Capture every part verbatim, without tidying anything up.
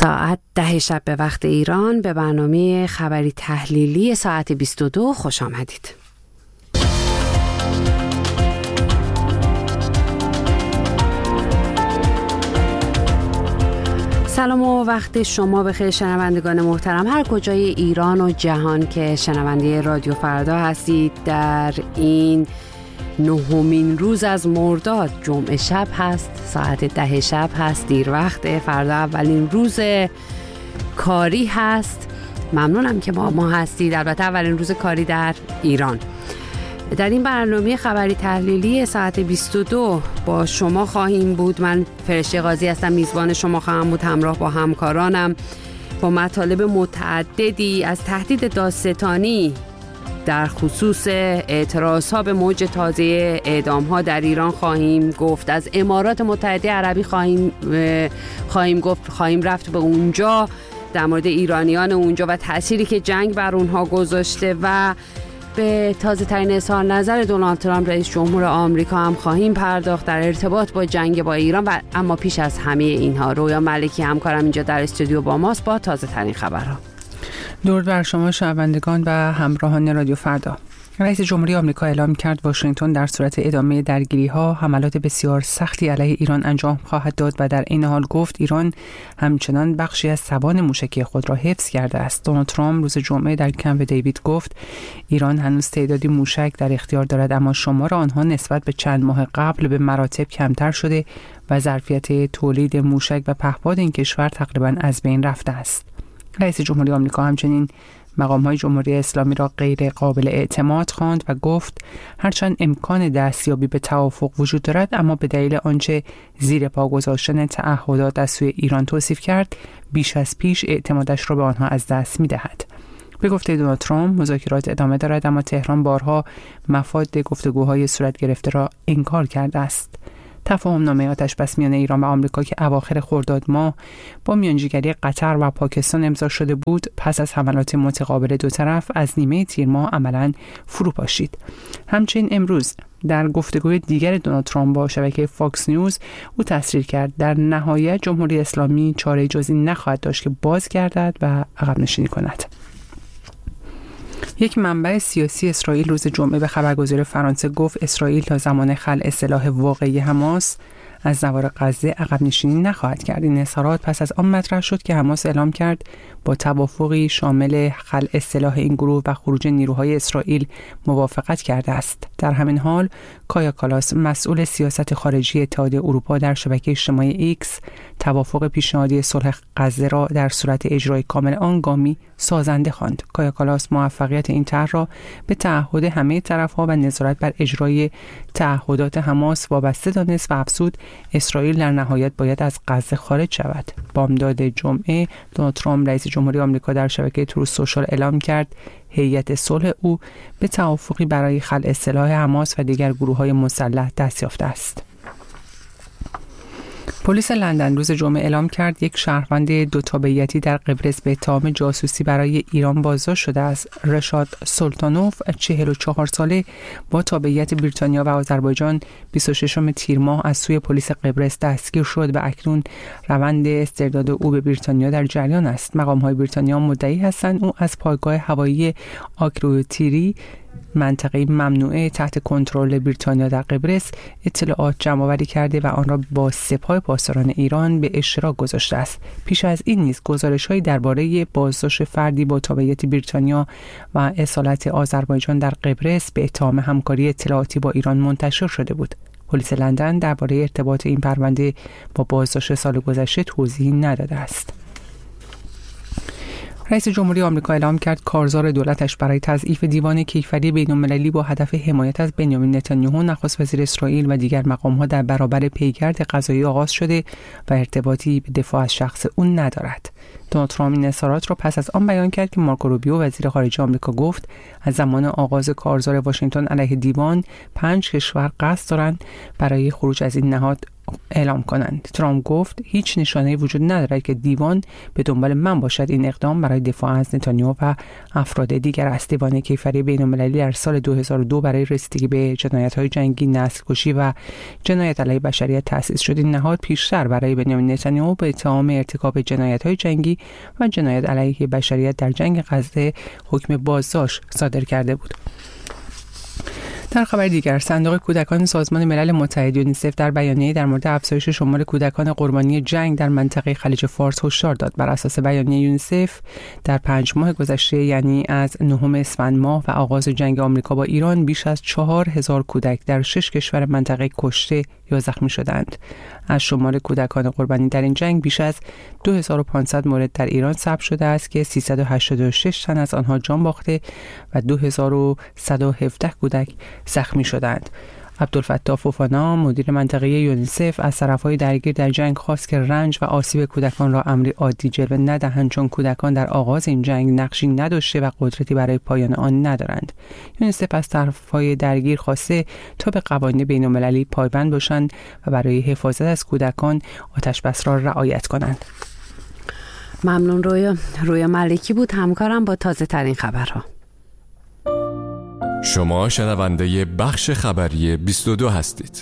ساعت ده شب به وقت ایران به برنامه خبری تحلیلی ساعت بیست و دو خوش آمدید. سلام و وقت شما بخیر شنوندگان محترم، هر کجای ایران و جهان که شنونده رادیو فردا هستید. در این نهمین روز از مرداد، جمعه شب هست، ساعت ده شب هست، دیر وقته. فردا اولین روز کاری هست. ممنونم که با ما هستید. البته اولین روز کاری در ایران. در این برنامه خبری تحلیلی ساعت بیست و دو با شما خواهیم بود. من فرشته قاضی هستم، میزبان شما خواهم بود همراه با همکارانم. با مطالب متعددی از تهدید دادستانی در خصوص اعتراض‌ها به موج تازه اعدام‌ها در ایران خواهیم گفت. از امارات متحده عربی خواهیم خواهیم گفت، خواهیم رفت به اونجا در مورد ایرانیان اونجا و تأثیری که جنگ بر اونها گذاشته و به تازه ترین اظهار نظر دونالد ترامپ رئیس جمهور آمریکا هم خواهیم پرداخت در ارتباط با جنگ با ایران. و اما پیش از همه اینها، رویا ملکی همکارم اینجا در استودیو با ماست با تازه ترین خبرها. درود بر شما شنوندگان و همراهان رادیو فردا. رئیس جمهوری آمریکا اعلام کرد واشنگتن در صورت ادامه درگیری‌ها حملات بسیار سختی علیه ایران انجام خواهد داد و در این حال گفت ایران همچنان بخشی از توان موشکی خود را حفظ کرده است. دونالد ترامپ روز جمعه در کمپ دیوید گفت ایران هنوز تعدادی موشک در اختیار دارد، اما شمار آنها نسبت به چند ماه قبل به مراتب کمتر شده و ظرفیت تولید موشک و پهپاد این کشور تقریباً از بین رفته است. رئیس جمهوری آمریکا همچنین مقام‌های جمهوری اسلامی را غیر قابل اعتماد خواند و گفت هرچند امکان دستیابی به توافق وجود دارد، اما به دلیل آنچه زیر پا گذاشتن تعهدات از سوی ایران توصیف کرد، بیش از پیش اعتمادش را به آنها از دست می‌دهد. به گفته دونالد ترامپ مذاکرات ادامه دارد، اما تهران بارها مفاد گفتگوهای صورت گرفته را انکار کرده است. تفاهم نامه آتش‌بس میان ایران و آمریکا که اواخر خرداد ماه با میانجیگری قطر و پاکستان امضا شده بود، پس از حملات متقابل دو طرف از نیمه تیر ماه عملاً فرو پاشید. همچنین امروز در گفتگوی دیگر دونالد ترامپ با شبکه فاکس نیوز او تصریح کرد در نهایت جمهوری اسلامی چاره جز این نخواهد داشت که بازگردد و عقب نشینی کند. یک منبع سیاسی اسرائیل روز جمعه به خبرگزاری فرانسه گفت اسرائیل تا زمان خلع سلاح واقعی حماس از نوار غزه عقب نشینی نخواهد کرد. این اظهارات پس از آن مطرح شد که حماس اعلام کرد با توافقی شامل خلع سلاح این گروه و خروج نیروهای اسرائیل موافقت کرده است. در همین حال کایا کالاس مسئول سیاست خارجی اتحادیه اروپا در شبکه اجتماعی ایکس توافق پیشنهادی صلح غزه را در صورت اجرای کامل آن گامی سازنده خواند. کایا کالاس موفقیت این طرح را به تعهد همه طرف‌ها و نظارت بر اجرای تعهدات حماس وابسته دانست و افزود اسرائیل در نهایت باید از غزه خارج شود. بامداد جمعه دونالد ترامپ رئیس جمهوری آمریکا در شبکه تروث سوشال اعلام کرد هیئت صلح او به توافقی برای خلع سلاح حماس و دیگر گروه‌های مسلح دست یافته است. پلیس لندن روز جمعه اعلام کرد یک شهروند دو تابعیتی در قبرس به اتهام جاسوسی برای ایران بازداشت شده است. رشاد سلطانوف چهل و چهار ساله با تابعیت بریتانیا و آذربایجان بیست و ششم تیر ماه از سوی پلیس قبرس دستگیر شد و اکنون روند استرداد او به بریتانیا در جریان است. مقام‌های بریتانیا مدعی هستند او از پایگاه هوایی آکروتیری منطقه ممنوعه تحت کنترل بریتانیا در قبرس اطلاعات جمع‌آوری کرده و آن را با سپاه پاسداران ایران به اشتراک گذاشته است. پیش از این نیز گزارش‌هایی درباره بازداشت فردی با تابعیت بریتانیا و اصالت آذربایجان در قبرس به اتهام همکاری اطلاعاتی با ایران منتشر شده بود. پلیس لندن درباره ارتباط این پرونده با بازداشت سال گذشته توضیحی نداده است. رئیس جمهوری آمریکا اعلام کرد کارزار دولتش برای تضعیف دیوان کیفری بین‌المللی با هدف حمایت از بنیامین نتانیاهو نخست وزیر اسرائیل و دیگر مقام‌ها در برابر پیگرد قضایی آغاز شده و ارتباطی به دفاع از شخص او ندارد. دونالد ترامپ این اظهارات را پس از آن بیان کرد که مارکو روبیو وزیر خارجه آمریکا گفت از زمان آغاز کارزار واشنگتن علیه دیوان پنج کشور قصد دارند برای خروج از این نهاد اعلام کنند. ترامپ گفت هیچ نشانه‌ای وجود ندارد که دیوان به دنبال من باشد. این اقدام برای دفاع از نتانیاهو و افراد دیگر است. دیوان کیفری بین‌المللی در سال دو هزار و دو برای رسیدگی به جنایت‌های جنگی، نسل‌کشی و جنایت علیه بشریت تأسیس شد. این نهاد پیشتر برای بنیامین نتانیاهو به اتهام ارتکاب جنایت‌های جنگی و جنایت علیه بشریت در جنگ غزه حکم بازداشت صادر کرده بود. در خبر دیگر، صندوق کودکان سازمان ملل متحد یونیسف در بیانیه‌ای در مورد افزایش شمار کودکان قربانی جنگ در منطقه خلیج فارس هشدار داد. بر اساس بیانیه یونیسف در پنج ماه گذشته، یعنی از نهم اسفند ماه و آغاز جنگ آمریکا با ایران، بیش از چهار هزار کودک در شش کشور منطقه کشته یا زخمی شدند. از شمار کودکان قربانی در این جنگ، بیش از دو هزار و پانصد مورد در ایران ثبت شده است که سیصد و هشتاد و شش تن از آنها جان باخته و دو هزار و صد و هفده کودک زخمی شدند. عبدالفتاح فوفانا، مدیر منطقه یونیسف، از طرفهای درگیر در جنگ خواست که رنج و آسیب کودکان را امری عادی جلوه ندهند، چون کودکان در آغاز این جنگ نقشی نداشته و قدرتی برای پایان آن ندارند. یونیسف از طرفهای درگیر خواسته تا به قوانین بین‌المللی پایبند باشند و برای حفاظت از کودکان آتش‌بس را رعایت کنند. ممنون. رویا رویا ملکی بود همکارم با تازه ترین خبرها. شما شنونده بخش خبری بیست و دو هستید.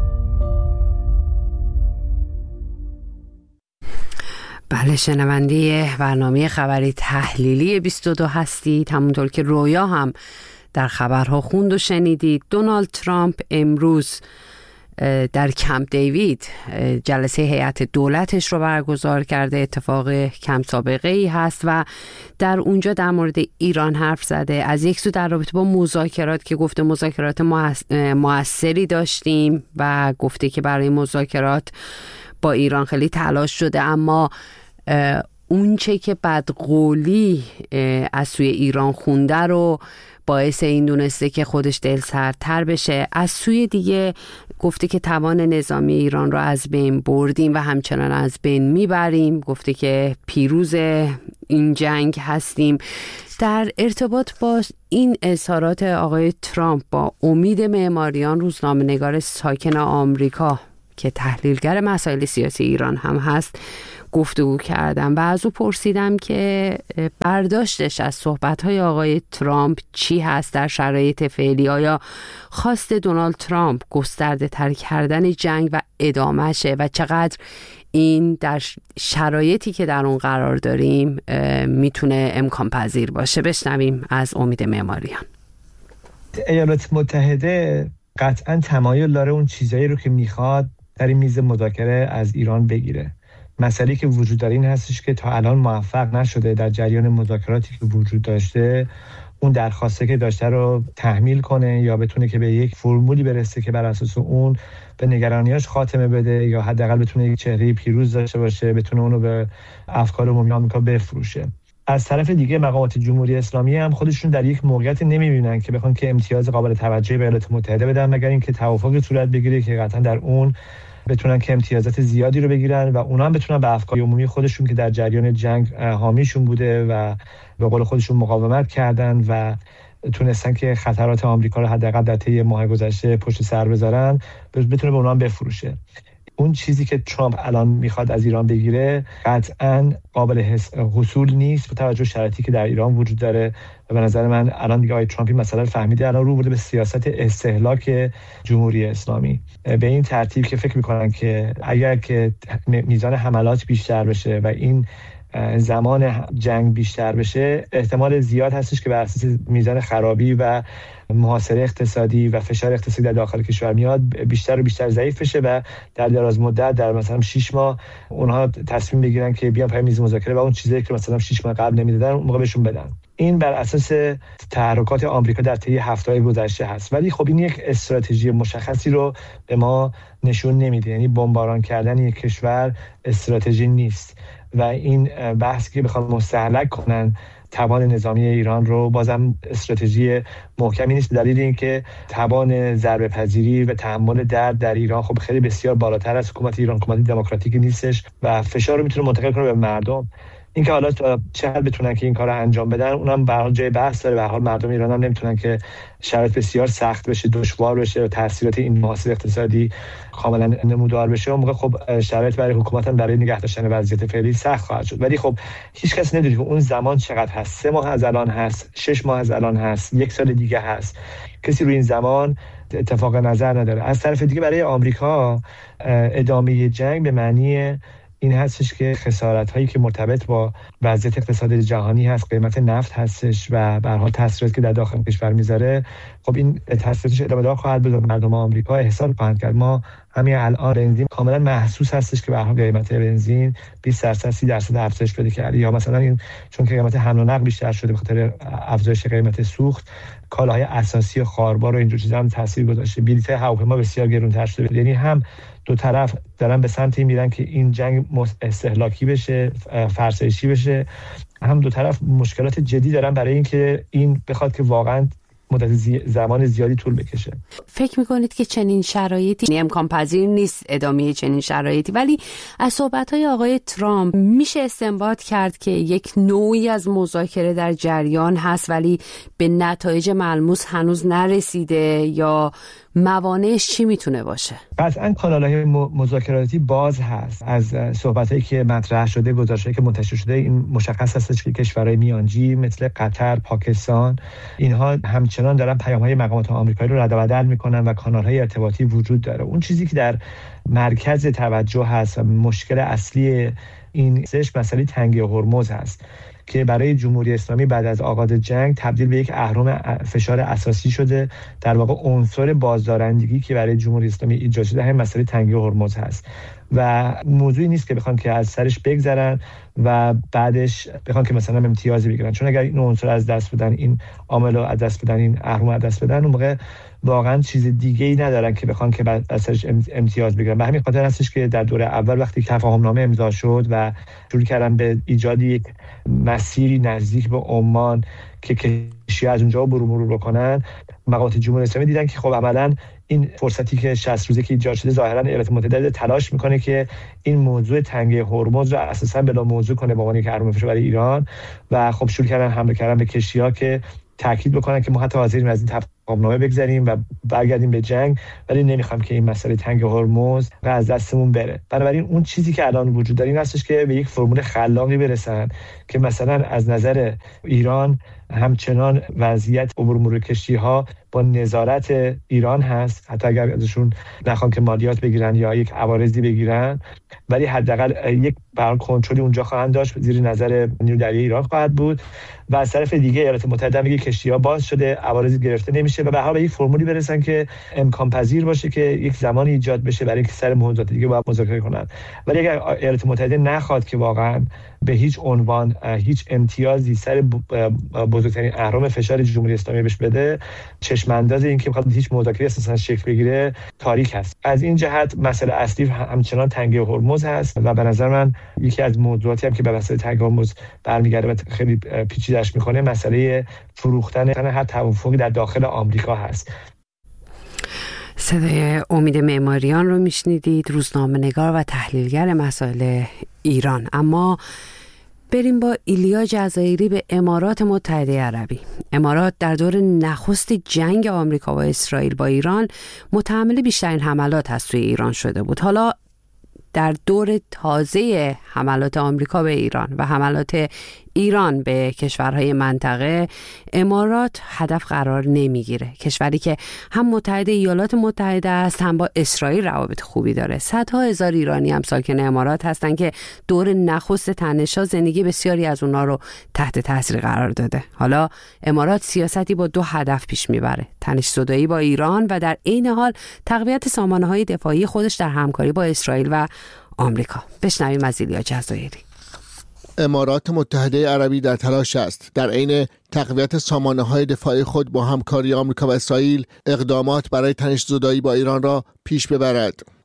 بله، شنونده برنامه خبری تحلیلی بیست و دو هستید. همونطور که رویا هم در خبرها خوند و شنیدید، دونالد ترامپ امروز در کمپ دیوید جلسه هیئت دولتش رو برگزار کرده. اتفاق کم سابقه ای هست و در اونجا در مورد ایران حرف زده. از یک سو در رابطه با مذاکرات که گفته مذاکرات موثری داشتیم و گفته که برای مذاکرات با ایران خیلی تلاش شده، اما اون چه که بدقولی از سوی ایران خونده رو باعث این دونسته که خودش دل سردتر بشه. از سوی دیگه گفته که توان نظامی ایران رو از بین بردیم و همچنان از بین میبریم. گفته که پیروز این جنگ هستیم. در ارتباط با این اظهارات آقای ترامپ با امید معماریان، روزنامه‌نگار ساکن آمریکا که تحلیلگر مسائل سیاسی ایران هم هست گفتگو کردم و از او پرسیدم که برداشتش از صحبت‌های آقای ترامپ چی هست در شرایط فعلی. آیا خواست دونالد ترامپ گسترده تر کردن جنگ و ادامهشه و چقدر این در شرایطی که در اون قرار داریم میتونه امکان پذیر باشه؟ بشنویم از امید معماریان. ایالات متحده قطعا تمایل داره اون چیزایی رو که میخواد در این میز مذاکره از ایران بگیره. مسئله که وجود داره این هستش که تا الان موفق نشده در جریان مذاکراتی که وجود داشته اون درخواسته که داشته رو تحمیل کنه یا بتونه که به یک فرمولی برسه که بر اساس اون به نگرانیاش خاتمه بده یا حداقل بتونه یک چهره پیروز داشته باشه، بتونه اونو به افکار عمومی آمریکا بفروشه. از طرف دیگه مقامات جمهوری اسلامی هم خودشون در یک موقعیت نمیبینن که بخوان که امتیاز قابل توجهی به ایالات متحده بدن، مگر اینکه توافقی صورت بگیره که قطعا در اون بتونن که امتیازات زیادی رو بگیرن و اونا هم بتونن به افکار عمومی خودشون که در جریان جنگ حامیشون بوده و به قول خودشون مقاومت کردن و تونستن که خطرات آمریکا رو حداقل در طی ماه گذشته پشت سر بذارن، بتونه به اونا هم بفروشه. اون چیزی که ترامپ الان میخواد از ایران بگیره قطعاً قابل حصول نیست با توجه شرایطی که در ایران وجود داره و به نظر من الان دیگه آقای ترامپ مثلا فهمیده، الان رو برده به سیاست استهلاک جمهوری اسلامی به این ترتیب که فکر میکنن که اگر که میزان حملات بیشتر بشه و این زمان جنگ بیشتر بشه، احتمال زیاد هستش که بر اساس میزان خرابی و محاصره اقتصادی و فشار اقتصادی در داخل کشور میاد بیشتر و بیشتر ضعیف بشه و در دراز مدت در مثلا شش ماه اونها تصمیم بگیرن که بیان پای میز مذاکره و اون چیزایی که مثلا شش ماه قبل نمیدادن اون موقع بهشون بدن. این بر اساس تحرکات آمریکا در طی هفته‌های گذشته هست، ولی خب این یک استراتژی مشخصی رو به ما نشون نمیده. یعنی بمباران کردن یک کشور استراتژی نیست و این بحث که بخوام مستهلک کنن توان نظامی ایران رو بازم استراتژی محکمی نیست، به دلیل اینکه توان ضربه پذیری و تحمل درد در ایران خب خیلی بسیار بالاتر از حکومت ایران، حکومت دموکراتیکی نیستش و فشار رو میتونه منتقل کنه به مردم. اینکه حالا چه حد بتونن که این کارو انجام بدن اونم به هر حال جای بحث داره. به هر حال مردم ایران هم نمیتونن که شرایط بسیار سخت بشه، دشوار بشه و تاثیرات این محاصره اقتصادی کاملا نمودار بشه. اون موقع خب شرایط برای حکومت هم برای نگه داشتن وضعیت فعلی سخت خواهد شد. ولی خب هیچ کس نمیدونه که اون زمان چقدر هست. سه ماه از الان هست، شش ماه از الان هست، یک سال دیگه هست. کسی روی این زمان اتفاق نظر نداره. از طرف دیگه برای آمریکا ادامه جنگ به معنی این هستش که خسارت هایی که مرتبط با وضعیت اقتصادی جهانی هست، قیمت نفت هستش و به هر حال تاثیراتی که در داخل کشور میذاره، خب این تاثیراتش ادامه دار خواهد بود. مردم آمریکا احساس خواهند کرد. ما همین الان بنزین کاملا محسوس هستش که به هر حال قیمت بنزین بیست درصد سی درصد افزایش پیدا کرده، یا مثلا این چون که قیمت حمل و نقل بیشتر شده به خاطر افزایش قیمت سوخت، کالاهای اساسی خاربار و اینجور چیزا هم تاثیر گذاشته. بلیط هواپیما بسیار گرانتر شده. یعنی هم دو طرف دارن به سمتی میرن که این جنگ استهلاکی بشه، فرسایشی بشه، هم دو طرف مشکلات جدی دارن برای اینکه این بخواد که واقعا مدت زی... زمان زیادی طول بکشه. فکر میکنید که چنین شرایطی امکان پذیر نیست ادامه چنین شرایطی، ولی از صحبت‌های آقای ترامپ میشه استنباط کرد که یک نوعی از مذاکره در جریان هست ولی به نتایج ملموس هنوز نرسیده، یا موانعش چی میتونه باشه؟ قطعاً کانال‌های مذاکراتی باز هست. از صحبتایی که مطرح شده، گزارشایی که منتشر شده، این مشخص هست که کشورهای میانجی مثل قطر، پاکستان، اینها همچنان دارن پیام‌های مقامات آمریکایی رو رد و بدل میکنن و کانال‌های ارتباطی وجود داره. اون چیزی که در مرکز توجه هست و مشکل اصلی این سش مسئله تنگی هرمز هست که برای جمهوری اسلامی بعد از آغاز جنگ تبدیل به یک اهرم فشار اساسی شده. در واقع عنصر بازدارندگی که برای جمهوری اسلامی ایجاد شده همین مسئله تنگی هرمز هست و موضوعی نیست که بخوان که از سرش بگذرن و بعدش بخوان که مثلا امتیازی بگیرن، چون اگر این عنصر از دست بدن، این عامل رو از دست بدن، این اهرم از دست بدن، اون موقع واقعا چیز دیگه‌ای ندارن که بخوان که بعد از سرش امتیاز بگیرن. به همین خاطر هستش که در دوره اول وقتی تفاهم‌نامه امضا شد و شروع کردن به ایجاد یک مسیری نزدیک به عمان که کشتی از اونجا برو مرور بکنن، مقامات جمهوری اسلامی دیدن که خب عملاً این فرصتی که شصت روزه که ایجاد شده، ظاهراً ایالات متحده تلاش میکنه که این موضوع تنگی هرمز رو اساساً بلا موضوع کنه به عنوان یک اهرم فشار برای ایران و خب شروع کردن حمله کردن به کشتی‌ها که تاکید بکنن که ما حتی حاضریم از این تفاهم‌نامه بگذریم و برگردیم به جنگ، ولی نمیخوام که این مسئله تنگ هرمز از دستمون بره. بنابراین اون چیزی که الان وجود داره این هستش که به یک فرمول خلاقی برسن که مثلا از نظر ایران همچنان وضعیت عبور مرور کشتی‌ها با نظارت ایران هست، حتی اگر ازشون نخوان که مالیات بگیرن یا یک عوارضی بگیرن، ولی حداقل یک برنامه کنترلی اونجا خواهند داشت، زیر نظر نیروی دریایی ایران خواهد بود و از طرف دیگه ایالات متحده میگه کشتی‌ها باز شده، عوارضی گرفته نمیشه و به هر حال یک فرمولی برسن که امکان پذیر باشه که یک زمانی ایجاد بشه برای اینکه سر موضوعات دیگه باید مذاکره کنن. ولی اگر ایالات متحده نخواد که واقعا به هیچ عنوان هیچ امتیازی سر بزرگترین اهرم فشار جمهوری اسلامی بهش بده، چشم انداز این که بخواد هیچ مذاکره اساسا شکل بگیره تاریک هست. از این جهت مسئله اصلی همچنان تنگی هرمز هست و به نظر من یکی از موضوعاتی هم که به مسئله تنگی هرمز برمیگرده و خیلی پیچیده‌اش میکنه مسئله فروختن هر توافقی در داخل آمریکا هست. صدای امید معماریان رو میشنیدید، روزنامه‌نگار و تحلیلگر مسائل ایران. اما بریم با ایلیا جزایری به امارات متحده عربی. امارات در دور نخست جنگ آمریکا و اسرائیل با ایران متحمل بیشترین حملات از سوی ایران شده بود. حالا در دور تازه حملات آمریکا به ایران و حملات ایران به کشورهای منطقه، امارات هدف قرار نمیگیره. کشوری که هم متحد ایالات متحده است هم با اسرائیل روابط خوبی داره. صدها هزار ایرانی هم ساکن امارات هستن که دور نخست تنش‌ها زندگی بسیاری از اونها رو تحت تاثیر قرار داده. حالا امارات سیاستی با دو هدف پیش میبره: تنش زدایی با ایران و در عین حال تقویت سامانه‌های دفاعی خودش در همکاری با اسرائیل و آمریکا. بشنویم از ایلیا جزایری. امارات متحده عربی در تلاش است در عین تقویت سامانه‌های دفاعی خود با همکاری آمریکا و اسرائیل اقدامات برای تنش زدایی با ایران را پیش ببرد.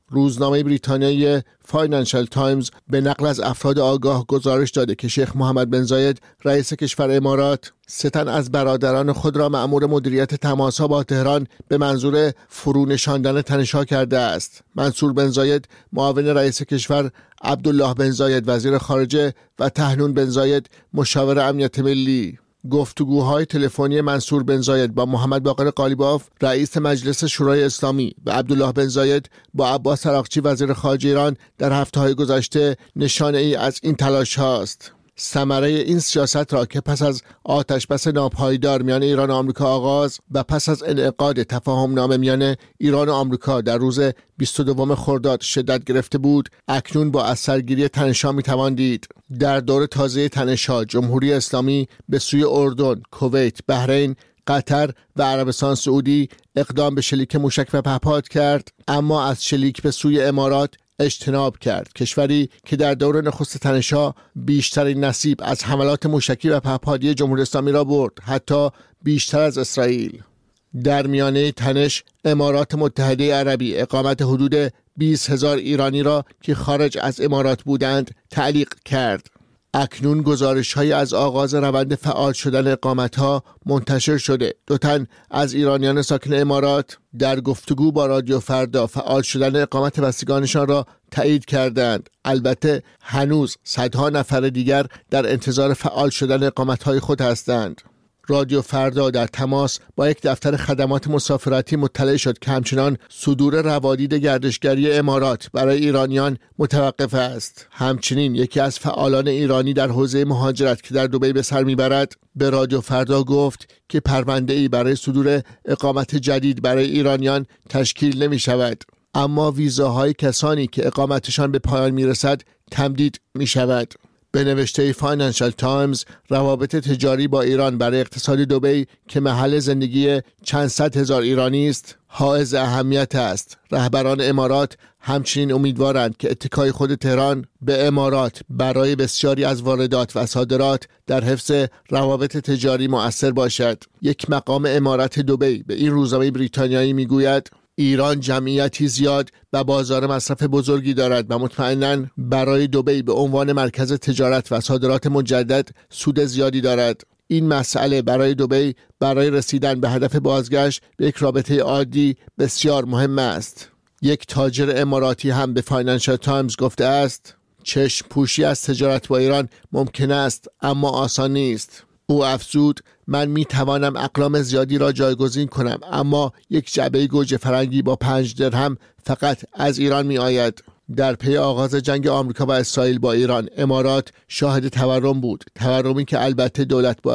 روزنامه بریتانیایی فاینانشال تایمز به نقل از افراد آگاه گزارش داده که شیخ محمد بن زاید رئیس کشور امارات سه تن از برادران خود را مأمور مدیریت تماس‌ها با تهران به منظور فرونشاندن تنش‌ها کرده است. منصور بن زاید معاون رئیس کشور، عبدالله بن زاید وزیر خارجه و طحنون بن زاید مشاور امنیت ملی. گفتگوهای تلفنی منصور بن زاید با محمد باقر قالیباف رئیس مجلس شورای اسلامی و عبدالله بن زاید با عباس عراقچی وزیر خارجه ایران در هفته‌های گذشته نشانه ای از این تلاش هاست. ثمره این سیاست را که پس از آتشبس ناپایدار میان ایران و آمریکا آغاز و پس از انعقاد تفاهم نامه میان ایران و آمریکا در روز بیست و دوم خرداد شدت گرفته بود، اکنون با اثرگیری تنش‌ها میتوان دید. در دور تازه تنش‌ها جمهوری اسلامی به سوی اردن، کویت، بحرین، قطر و عربستان سعودی اقدام به شلیک موشک و پهپاد کرد، اما از شلیک به سوی امارات اجتناب کرد، کشوری که در دور نخست تنش‌ها بیشترین نصیب از حملات موشکی و پهپادی جمهوری اسلامی را برد، حتی بیشتر از اسرائیل. در میانه تنش امارات متحده عربی اقامت حدود بیست هزار ایرانی را که خارج از امارات بودند تعلیق کرد. اکنون گزارش‌هایی از آغاز روند فعال شدن اقامت‌ها منتشر شده. دو تن از ایرانیان ساکن امارات در گفتگو با رادیو فردا فعال شدن اقامت بستگانشان را تایید کردند. البته هنوز صدها نفر دیگر در انتظار فعال شدن اقامت‌های خود هستند. رادیو فردا در تماس با یک دفتر خدمات مسافرتی مطلع شد که همچنان صدور روادید گردشگری امارات برای ایرانیان متوقف است. همچنین یکی از فعالان ایرانی در حوزه مهاجرت که در دبی به سر میبرد به رادیو فردا گفت که پرونده‌ای برای صدور اقامت جدید برای ایرانیان تشکیل نمی شود، اما ویزاهای کسانی که اقامتشان به پایان میرسد تمدید می شود. به نوشته فاینانشال تایمز، روابط تجاری با ایران برای اقتصاد دبی که محل زندگی چند صد هزار ایرانی است، حائز اهمیت است. رهبران امارات همچنین امیدوارند که اتکای خود تهران به امارات برای بسیاری از واردات و صادرات در حفظ روابط تجاری مؤثر باشد. یک مقام امارت دبی به این روزنامه بریتانیایی میگوید ایران جمعیتی زیاد و بازار مصرف بزرگی دارد و مطمئناً برای دبی به عنوان مرکز تجارت و صادرات مجدد سود زیادی دارد. این مسئله برای دبی برای رسیدن به هدف بازگشت به یک رابطه عادی بسیار مهم است. یک تاجر اماراتی هم به فاینانشال تایمز گفته است چشم پوشی از تجارت با ایران ممکن است اما آسان نیست. او افزود من می توانم اقلام زیادی را جایگزین کنم، اما یک جعبه گوجه فرنگی با پنج درهم فقط از ایران می آید. در پی آغاز جنگ آمریکا و اسرائیل با ایران، امارات شاهد تورم بود، تورمی که البته دولت با